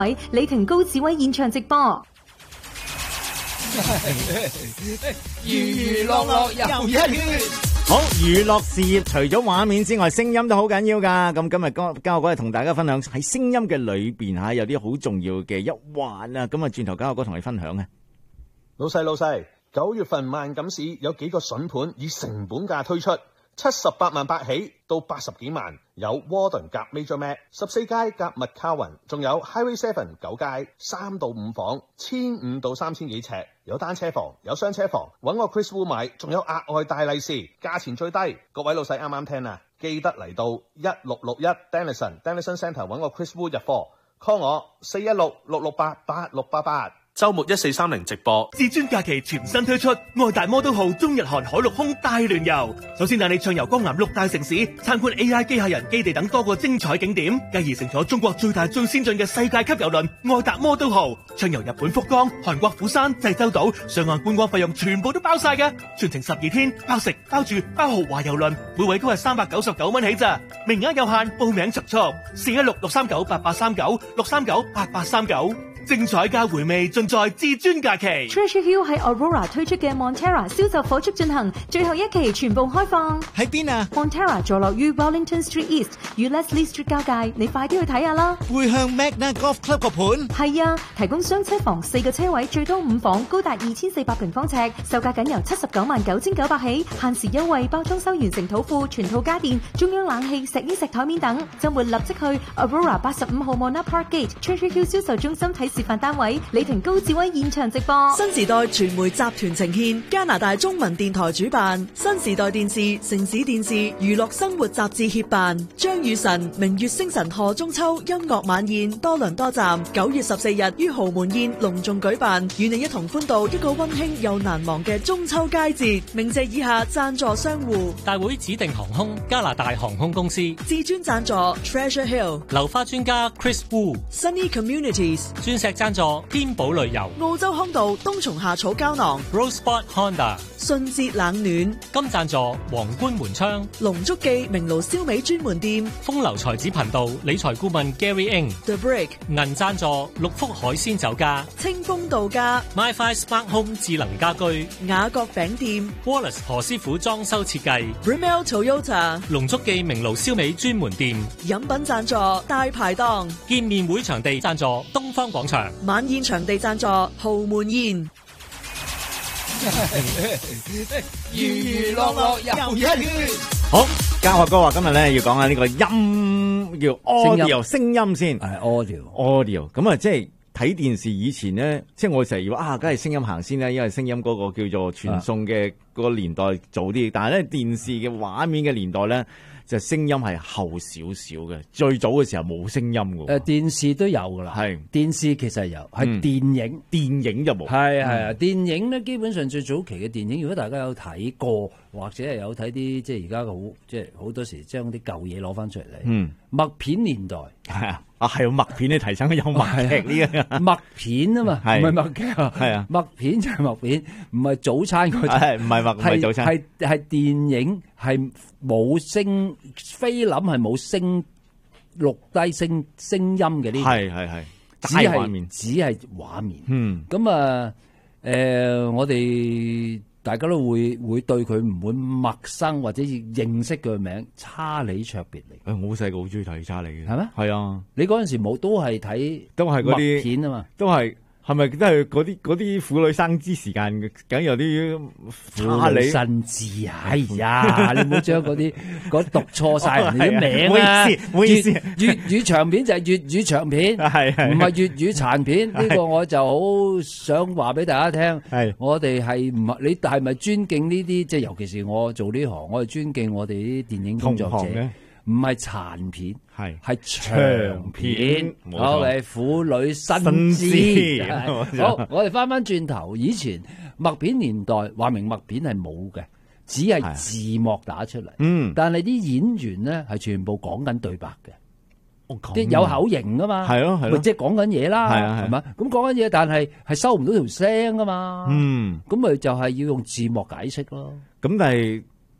李婷高智威現場直播。 娛樂樂又一圈。 好，娛樂事業除咗畫面之外，聲音都好緊要㗎。咁今日交學哥同大家分享喺聲音嘅裏邊嚇，有啲好重要嘅一環啊。咁啊，轉頭交學哥同你分享啊。 老細，9月份萬錦市有幾個筍盤以成本價推出，78萬8起到80幾萬，有 Warden 夾 Major Mac 14街夾 McCowan， 仲有 Highway 7 9街3到5房，1500到3000幾尺，有單車房，有雙車房，揾我 Chris Wu 買，仲有額外大利是，價錢最低。各位老細啱啱聽啊，記得嚟到1661 Denison Centre 揾我 Chris Wu 入貨 ，call 我416-668-8688。周末1430直播。 至尊假期全新推出愛達摩都號中日韓海陸空大聯遊，首先帶你暢遊江南6大城市，參觀 AI 機械人基地等多個精彩景點，繼而乘坐中國最大最先進嘅世界級郵輪愛達摩都號，暢遊日本福岡、韓國釜山、濟州島，上岸觀光費用全部都包晒嘅，全程12天，包食包住包豪華郵輪，每位都係399蚊起咋，名額有限，報名速速416-639-8839，639-8839。精彩加回味盡在至尊假期。 Treasure Hill 喺 Aurora 推出嘅 Montera 銷售火速進行，最後一期全部開放。 喺邊啊？ Montera 坐落於 Wellington Street East 與 Leslie Street 交界，你快啲去睇下啦。 會向 Magna Golf Club 個盤。 係啊，提供雙車房4個車位，最多5房，高達2400平方尺，售價僅由799900起，限時優惠，包裝修完成土庫，全套家電，中央冷氣，石衣石台面等。周末立即去 Aurora 85號 Mona Park Gate Treasure Hill 銷售中心睇示範單位，李婷高智威現場直播。 新時代傳媒集團呈獻，加拿大中文電台主辦，新時代電視、城市電視、娛樂生活雜誌協辦，張雨晨、明月星辰賀中秋音樂晚宴多倫多站，9月14日於豪門宴隆重舉辦，與你一同歡度一個溫馨又難忘嘅中秋佳節。鳴謝以下贊助商戶： 大會指定航空、加拿大航空公司， 至尊贊助 Treasure Hill， 流花專家 Chris Wu， Sunny Communities， 鑽石贊助天寶旅遊， 澳洲康道冬蟲夏草膠囊 Rosebud Honda， 迅捷冷暖， 金贊助皇冠門窗， 龍足記明爐燒味專門店， 風流才子頻道理財顧問 Gary Ng， The Brick， 銀贊助六福海鮮酒家， 清風度假 MiFi Smart Home 智能家居， 雅閣餅店 Wallace 何師傅裝修設計， Rimmel Toyota， 龍足記明爐燒味專門店， 飲品贊助大排檔， 見面會場地贊助東方廣場， 晚宴場地贊助豪門宴。 娛樂樂又一圈。 好，交學哥話今日咧要講下呢個音叫 audio 聲音先， 係 audio。 咁啊，即係睇電視以前咧，即係我成日以為梗係聲音行先啦，因為聲音嗰個叫做傳送嘅嗰個年代早啲，但係咧電視嘅畫面嘅年代咧。就聲音係後少少嘅，最早嘅時候冇聲音嘅。 電視都有噶啦，係電視其實有，係電影就冇。係啊，電影咧基本上最早期嘅電影，如果大家有睇過或者係有睇啲即係而家好即係好多時將啲舊嘢攞翻出嚟。默片年代係啊，係默片你提醒有默劇呢個默片啊嘛，唔係默劇啊，係啊，默片就係默片，唔係早餐嗰種， 唔係早餐， 係電影係冇聲。菲林係冇聲錄低聲音嘅呢？係，只係畫面。咁啊，我哋大家都會對佢唔會陌生或者認識佢嘅名，查理卓別靈。 我好細個好中意睇查理嘅， 係咩？ 係啊， 你嗰陣時冇都係睇， 都係嗰啲片啊嘛， 都係。係咪都係嗰啲婦女生之時間嘅？梗有啲婦女生之哎呀！你唔好將嗰啲讀錯晒人哋啲名啊！ 唔好意思， 粵語長片就係粵語長片，唔係粵語殘片。呢個我就好想話俾大家聽。我哋係唔係你係咪尊敬呢啲？即係尤其是我做呢行，我係尊敬我哋啲電影工作者。唔係殘片，係長片。好，係婦女新姿。好，我哋翻轉頭，以前默片年代，話明默片係冇嘅，只係字幕打出嚟。但係啲演員咧係全部講緊對白嘅，啲有口型噶嘛。係咯，即係講緊嘢啦，係嘛？咁講緊嘢，但係收唔到條聲噶嘛。咁咪就係要用字幕解釋咯。 咁但係。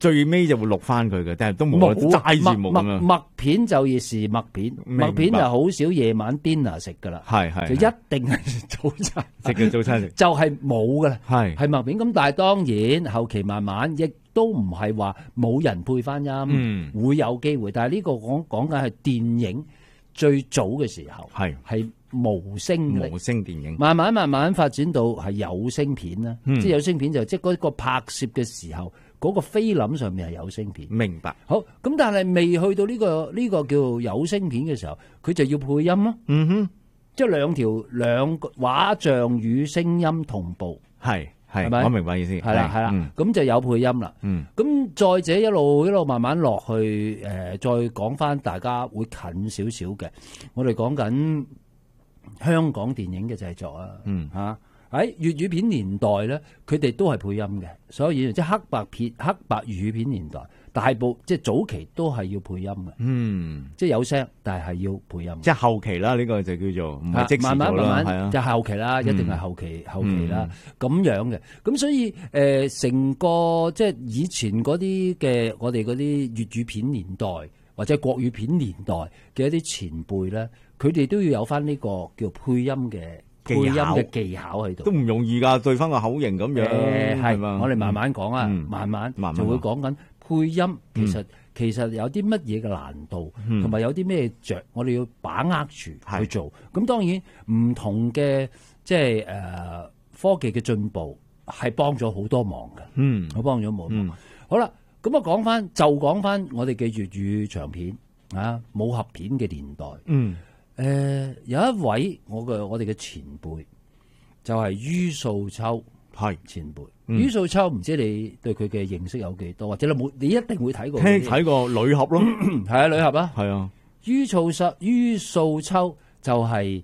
最尾就會錄翻佢嘅，但係都冇齋住木咁樣。 麥片就要是麥片，麥片就好少夜晚 dinner 食噶啦， 係就一定係早餐食嘅早餐食， 就係冇噶啦， 係麥片。咁但係當然後期慢慢亦都唔係話冇人配翻音，會有機會。但係呢個講緊係電影最早嘅時候，係無聲電影， 慢慢發展到係有聲片啦。即係有聲片就即係嗰個拍攝嘅時候。嗰個菲林上面係有聲片， 明白。 好，咁但係未去到呢個叫有聲片嘅時候，佢就要配音咯。即係兩個畫像與聲音同步，係咪？ 我明白意思。 係啦，咁就有配音啦。咁再者一路慢慢落去，再講翻大家會近少少嘅，我哋講緊香港電影嘅製作啊，喺粵語片年代咧，佢哋都係配音嘅，所有演員即係黑白粵語片年代，大部即係早期都係要配音嘅，即係有聲，但係要配音。 即係後期啦，呢個就叫做唔係即時做啦， 慢慢就後期啦，一定係後期啦，咁樣嘅。咁所以成個即係以前嗰啲嘅我哋嗰啲粵語片年代或者國語片年代嘅一啲前輩咧，佢哋都要有翻呢個叫配音嘅。配音嘅技巧喺度都唔容易噶，對翻個口型咁樣係嘛？我哋慢慢講啊，慢慢就會講緊配音。其實有啲乜嘢嘅難度，同埋有啲咩我哋要把握住去做。咁當然唔同嘅即係科技嘅進步係幫咗好多忙嘅，好幫咗好多忙。好啦，咁啊講翻我哋嘅粵語長片啊，武俠片嘅年代。有一位我哋嘅前輩就係于素秋，係前輩。于素秋唔知你對佢嘅認識有幾多，或者你一定會睇過。 睇過女俠咯， 係啊，女俠啊， 係啊。 于素秋就係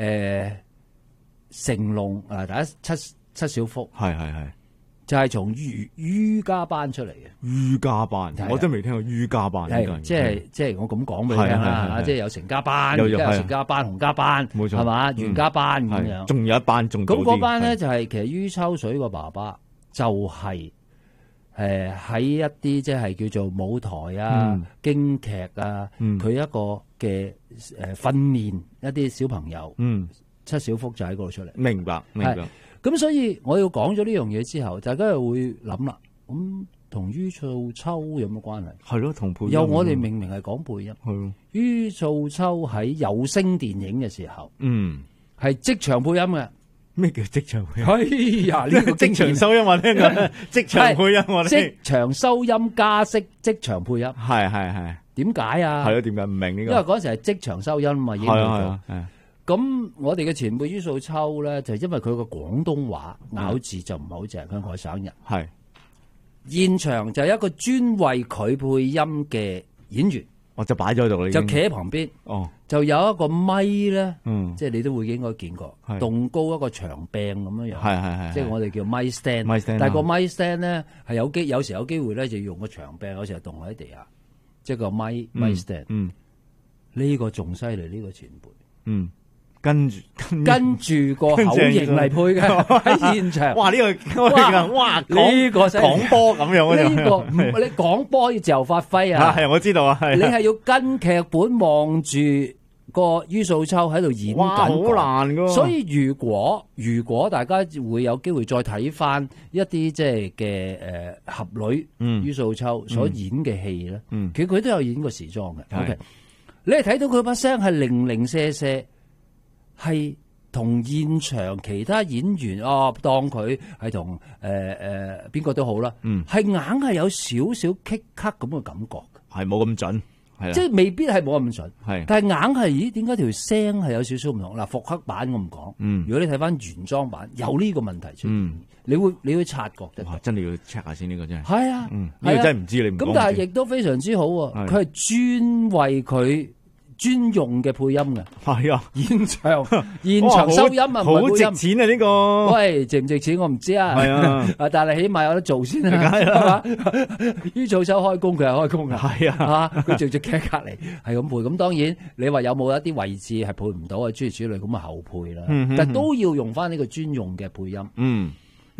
成龍第一七小福，係。就係從于家班出嚟嘅。 于家班，我真未聽過于家班。 即係我咁講俾你聽啦，即係有成家班，而家有成家班、洪家班，冇錯，係嘛？袁家班咁樣。 仲有一班，仲咁嗰班咧就係其實于秋水個爸爸就係喺一啲即係叫做舞台啊、京劇啊，佢一個嘅訓練一啲小朋友。七小福就喺嗰度出嚟。明白。咁所以我要講咗呢樣嘢之後，大家又會諗啦。咁同于素秋有乜關係？係咯，同配音。我哋明明係講配音。係。于素秋喺有聲電影嘅時候，係即場配音嘅。咩叫即場配音？哎呀，呢個即場收音我聽過，即場配音我聽。即場收音加息，即場配音。係。點解啊？係咯，點解唔明呢個？因為嗰時係即場收音嘛，已經叫做。咁我哋嘅前輩于素秋咧，就因為佢個廣東話咬字就唔係好正，佢外省人。係現場就有一個專為佢配音嘅演員，我就擺咗喺度，就企喺旁邊。就有一個咪咧，即係你都會應該見過，棟高一個長柄咁樣樣。係，即係我哋叫咪 stand。但係個咪 stand 咧係有時有機會咧就用個長柄，有時係棟喺地下，即係個咪 stand。呢個仲犀利，呢個前輩。跟住個口型嚟配嘅喺現場，哇！呢個哇呢個廣播咁樣，呢個你廣播要自由發揮啊！係我知道啊，係你係要跟劇本望住個于素秋喺度演緊，哇！好難噶。所以如果大家會有機會再睇翻一啲即係嘅俠女于素秋所演嘅戲咧，其實佢都有演過時裝嘅。OK， 你係睇到佢把聲係零零舍舍。係同現場其他演員當佢係同邊個都好啦，係硬係有少少棘咳咁嘅感覺，係冇咁準，係即係未必係冇咁準，係，但係硬係咦？點解條聲係有少少唔同？嗱，復刻版我唔講，如果你睇翻原裝版有呢個問題出現，你會察覺得，真係要 check 下先，呢個真係，係啊，呢個真係唔知你唔講。咁但係亦都非常之好，佢係專為佢專用嘅配音嘅，係啊，現場收音啊，好值錢啊呢個。喂，值唔值錢我唔知啊，係啊，但係起碼有得做先啊，係嘛？于素秋開工佢係開工噶，係啊，佢做隻劇隔籬係咁配。咁當然你話有冇一啲位置係配唔到啊？諸如此類咁啊後配啦，但係都要用翻呢個專用嘅配音。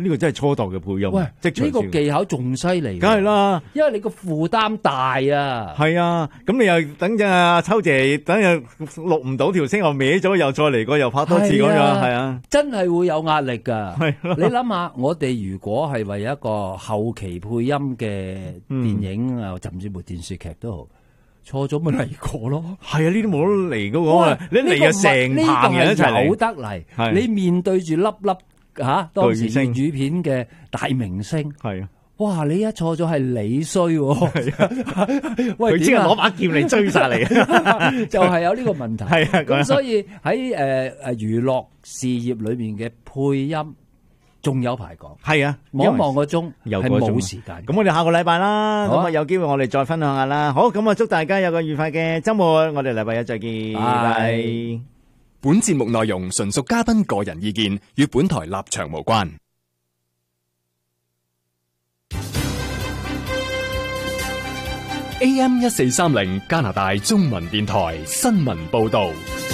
呢個真係初代嘅配音。 喂， 呢個技巧仲犀利， 梗係啦， 因為你個負擔大啊。 係啊，咁你又等陣阿秋姐等日錄唔到條聲，又歪咗，又再嚟過，又拍多次咁樣，係啊， 真係會有壓力㗎。 係， 你諗下，我哋如果係為一個後期配音嘅電影啊，甚至乎電視劇都好。錯咗咪嚟過咯， 係啊，呢啲冇得嚟嗰個啊，你嚟嘅成棚人一齊嚟， 有得嚟，你面對住粒粒吓當時粵語片嘅大明星， 係啊， 哇！你一錯咗係你衰， 喂，佢即係攞把劍嚟追殺你， 就係有呢個問題。 係啊， 咁所以喺娛樂事業裏面嘅配音。仲有排講， 係啊， 望一望個鐘，係冇時間。 咁我哋下個禮拜啦，咁啊有機會我哋再分享下啦。好，咁啊祝大家有個愉快嘅週末，我哋禮拜一再見。拜拜。 本節目內容純屬嘉賓個人意見，與本台立場無關。AM 1430加拿大中文電台新聞報導。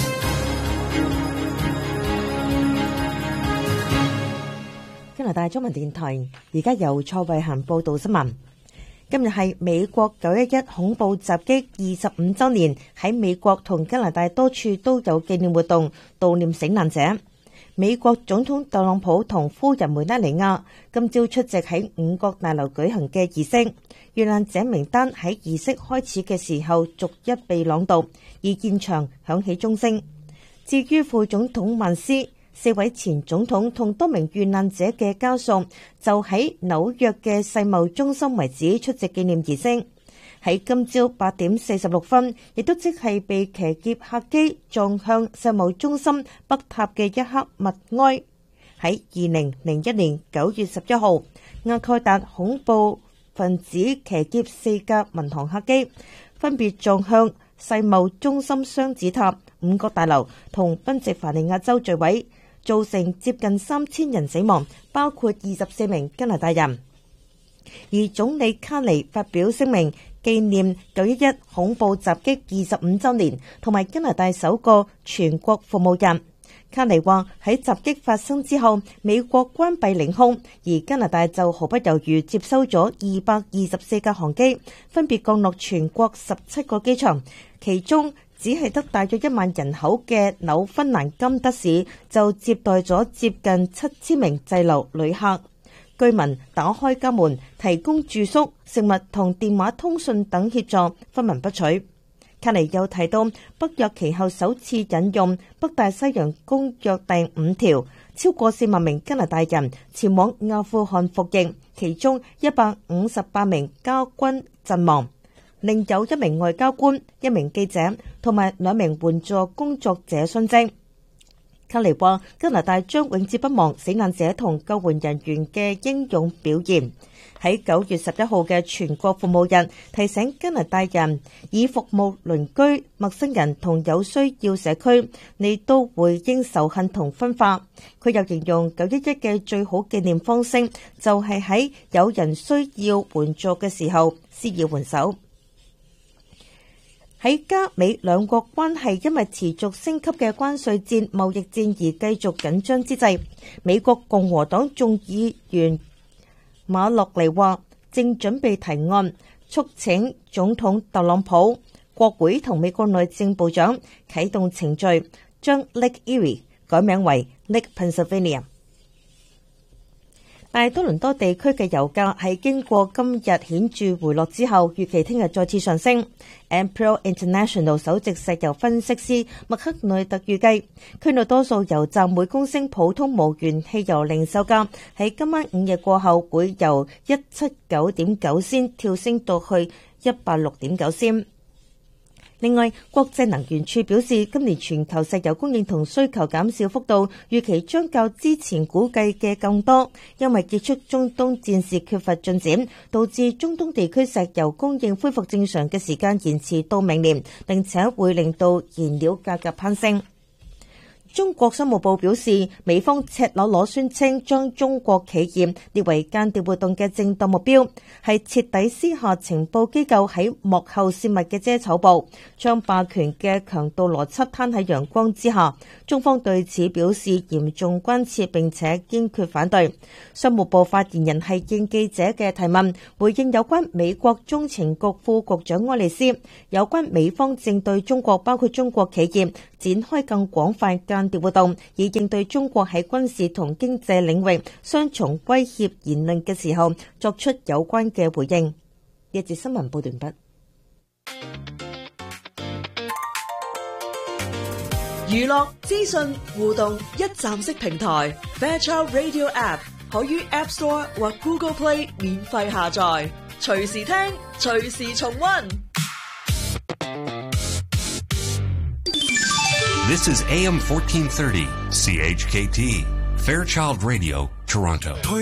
加拿大中文電台而家由蔡慧嫻報道新聞。今日係美國911恐怖襲擊25週年，喺美國同加拿大多處都有紀念活動悼念死難者。美國總統特朗普同夫人梅拉尼亞今朝出席喺五角大樓舉行嘅儀式，遇難者名單喺儀式開始嘅時候逐一被朗讀，而現場響起鐘聲。至於副總統曼斯、4位前總統同多名遇難者嘅家屬就喺紐約嘅世貿中心遺址出席紀念儀式。喺今朝8點46分，亦都即係被騎劫客機撞向世貿中心北塔嘅一刻默哀。喺2001年9月11號，阿蓋達恐怖分子騎劫4架民航客機，分別撞向世貿中心雙子塔、五角大樓同賓夕凡尼亞州墜毀，造成接近3000人死亡，包括24名加拿大人。而總理卡尼發表聲明，紀念911恐怖襲擊25週年，同埋加拿大首個全國服務日。卡尼話喺襲擊發生之後，美國關閉領空，而加拿大就毫不猶豫接收咗224架航機，分別降落全國17個機場，其中只係得大約1萬人口嘅紐芬蘭金德市就接待咗接近7000名滯留旅客。居民打開家門，提供住宿、食物同電話通訊等協助，分文不取。卡尼又提到，北約其後首次引用北大西洋公約第5條，超過4萬名加拿大人前往阿富汗服役，其中158名加軍陣亡，另有1名外交官、1名記者同埋2名援助工作者殉職。卡尼話：加拿大將永誌不忘死難者同救援人員嘅英勇表現。喺9月11號嘅全國服務日，提醒加拿大人以服務鄰居、陌生人同有需要社區，你都回應仇恨同分化。佢又形容911嘅最好紀念方式，就係喺有人需要援助嘅時候施以援手。喺加美兩國關係因為持續升級嘅關稅戰、貿易戰而繼續緊張之際，美國共和黨眾議員馬洛尼話正準備提案，促請總統特朗普、國會同美國內政部長啟動程序，將 Lake Erie 改名為 Lake Pennsylvania。大多倫多地區嘅油價喺經過今日顯著回落之後，預期聽日再次上升。Imperial International 首席石油分析師麥克內特預計，區內多數油站每公升普通無鉛汽油零售價喺今晚午夜過後會由179.9仙跳升到去186.9仙。另外，國際能源署表示，今年全球石油供應同需求減少幅度預期將較之前估計嘅更多，因為結束中東戰事缺乏進展，導致中東地區石油供應恢復正常嘅時間延遲到明年，並且會令到燃料價格攀升。 中國商務部表示，美方赤裸裸宣稱將中國企業列為間諜活動嘅正當目標，係徹底撕下情報機構喺幕後泄密嘅遮醜布，將霸權嘅強盜邏輯攤喺陽光之下。中方對此表示嚴重關切並且堅決反對。商務部發言人係應記者嘅提問，回應有關美國中情局副局長愛麗絲有關美方正對中國包括中國企業展開更廣泛間諜活動，以應對中國喺軍事同經濟領域雙重威脅言論嘅時候作出有關嘅回應。呢節新聞報道完畢。 娛樂資訊互動一站式平台 Fairchild Radio App 可於 App Store 或 Google Play 免費下載，隨時聽，隨時重溫。 This is AM 1430 CHKT Fairchild Radio Toronto.